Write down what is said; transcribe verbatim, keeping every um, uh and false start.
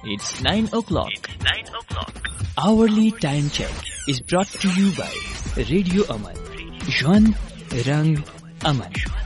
It's nine o'clock. It's nine o'clock. Hourly time check is brought to you by Radio Aman. Juan Rang Aman.